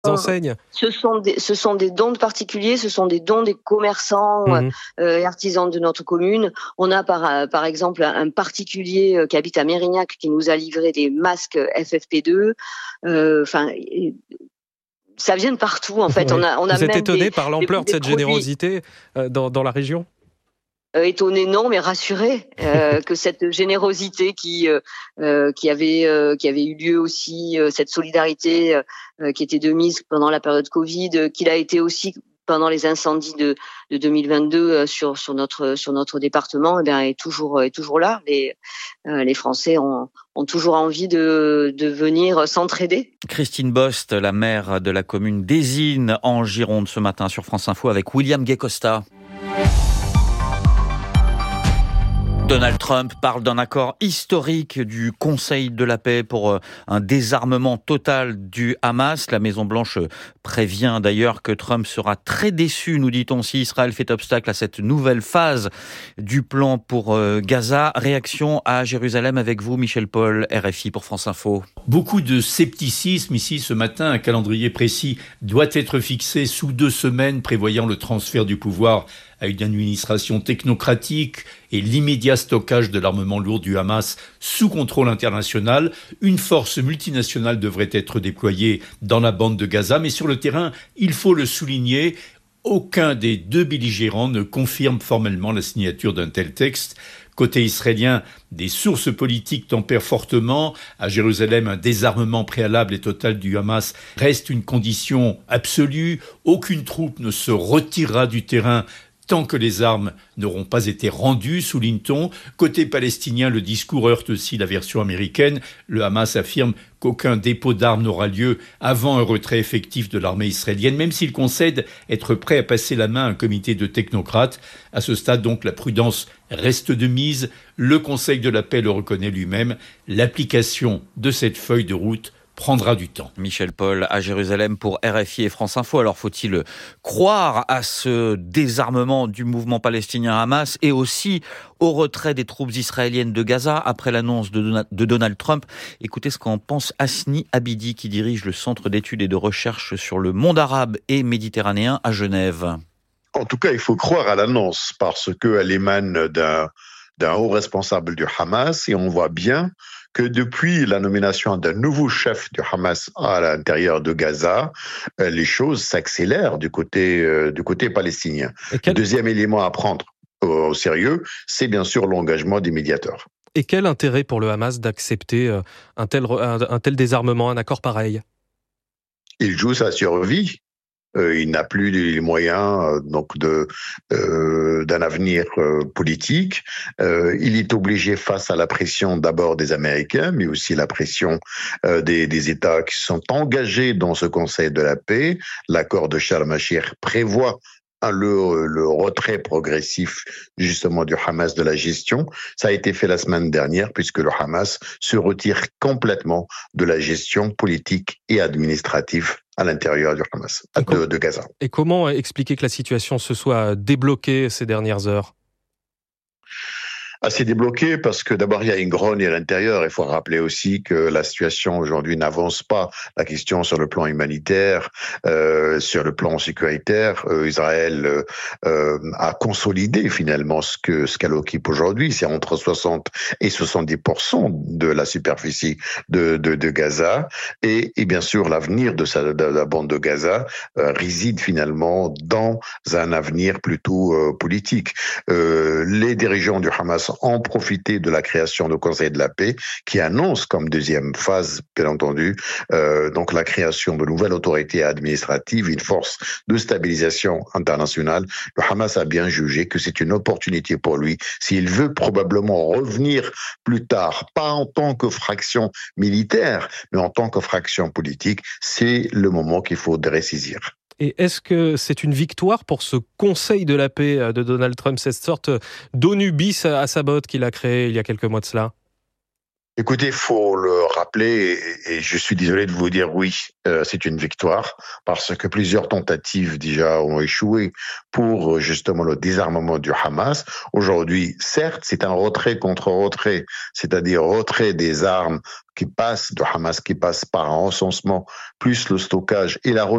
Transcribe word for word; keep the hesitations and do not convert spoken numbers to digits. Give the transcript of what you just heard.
enseignes. Ce sont des, ce sont des dons de particuliers, ce sont des dons des commerçants Mmh. euh, et artisans de notre commune. On a par, par exemple un particulier euh, qui habite à Mérignac qui nous a livré des masques F F P deux. Enfin, euh, ça vient de partout en fait. Oui. On a, on a Vous êtes même étonné des, par l'ampleur des, de cette des produits... générosité euh, dans, dans la région? Euh, étonné non, mais rassuré euh, que cette générosité qui euh, qui avait euh, qui avait eu lieu aussi, euh, cette solidarité euh, qui était de mise pendant la période Covid, euh, qu'il a été aussi pendant les incendies de, de deux mille vingt-deux euh, sur sur notre sur notre département, eh bien est toujours est toujours là. Les euh, les Français ont ont toujours envie de de venir s'entraider. Christine Bost, la maire de la commune d'Ésine en Gironde, ce matin sur France Info avec William Gay-Costa. Donald Trump parle d'un accord historique du Conseil de la paix pour un désarmement total du Hamas. La Maison-Blanche prévient d'ailleurs que Trump sera très déçu, nous dit-on, si Israël fait obstacle à cette nouvelle phase du plan pour Gaza. Réaction à Jérusalem avec vous, Michel Paul, R F I pour France Info. Beaucoup de scepticisme ici ce matin. Un calendrier précis doit être fixé sous deux semaines, prévoyant le transfert du pouvoir à une administration technocratique et l'immédiat stockage de l'armement lourd du Hamas sous contrôle international. Une force multinationale devrait être déployée dans la bande de Gaza, mais sur le terrain, il faut le souligner, aucun des deux belligérants ne confirme formellement la signature d'un tel texte. Côté israélien, des sources politiques tempèrent fortement. À Jérusalem, un désarmement préalable et total du Hamas reste une condition absolue. Aucune troupe ne se retirera du terrain tant que les armes n'auront pas été rendues, souligne-t-on. Côté palestinien, le discours heurte aussi la version américaine. Le Hamas affirme qu'aucun dépôt d'armes n'aura lieu avant un retrait effectif de l'armée israélienne, même s'il concède être prêt à passer la main à un comité de technocrates. À ce stade, donc, la prudence reste de mise. Le Conseil de la paix le reconnaît lui-même. L'application de cette feuille de route prendra du temps. Michel Paul à Jérusalem pour R F I et France Info. Alors faut-il croire à ce désarmement du mouvement palestinien Hamas et aussi au retrait des troupes israéliennes de Gaza après l'annonce de Donald Trump? Écoutez ce qu'en pense Hasni Abidi qui dirige le Centre d'études et de recherche sur le monde arabe et méditerranéen à Genève. En tout cas, il faut croire à l'annonce parce qu'elle émane d'un, d'un haut responsable du Hamas et on voit bien que depuis la nomination d'un nouveau chef du Hamas à l'intérieur de Gaza, les choses s'accélèrent du côté, euh, du côté palestinien. Quel... Deuxième élément à prendre au sérieux, c'est bien sûr l'engagement des médiateurs. Et quel intérêt pour le Hamas d'accepter un tel, un, un tel désarmement, un accord pareil? Il joue sa survie. Euh, il n'a plus les moyens euh, donc de euh, d'un avenir euh, politique. Euh, il est obligé face à la pression d'abord des Américains, mais aussi la pression euh, des, des États qui sont engagés dans ce Conseil de la paix. L'accord de Sharm el-Sheikh prévoit Le, le retrait progressif justement du Hamas de la gestion. Ça a été fait la semaine dernière puisque le Hamas se retire complètement de la gestion politique et administrative à l'intérieur du Hamas, de, de Gaza. Et comment expliquer que la situation se soit débloquée ces dernières heures ? Assez débloqué parce que d'abord il y a une grogne à l'intérieur. Il faut rappeler aussi que la situation aujourd'hui n'avance pas. La question sur le plan humanitaire, euh, sur le plan sécuritaire, euh, Israël euh, a consolidé finalement ce que ce qu'elle occupe aujourd'hui. C'est entre soixante et soixante-dix pour cent de la superficie de de, de Gaza et, et bien sûr l'avenir de, sa, de la bande de Gaza euh, réside finalement dans un avenir plutôt euh, politique. Euh, les dirigeants du Hamas ont profité de la création du Conseil de la paix qui annonce comme deuxième phase, bien entendu, euh, donc la création de nouvelles autorités administratives, une force de stabilisation internationale. Le Hamas a bien jugé que c'est une opportunité pour lui, s'il veut probablement revenir plus tard, pas en tant que fraction militaire, mais en tant que fraction politique, c'est le moment qu'il faudrait saisir. Et est-ce que c'est une victoire pour ce Conseil de la paix de Donald Trump, cette sorte d'ONU bis à sa botte qu'il a créé il y a quelques mois de cela ? Écoutez, il faut le rappeler, et, et je suis désolé de vous dire oui, euh, c'est une victoire, parce que plusieurs tentatives déjà ont échoué pour justement le désarmement du Hamas. Aujourd'hui, certes, c'est un retrait contre retrait, c'est-à-dire retrait des armes qui passent, de Hamas qui passe par un recensement, plus le stockage et la remise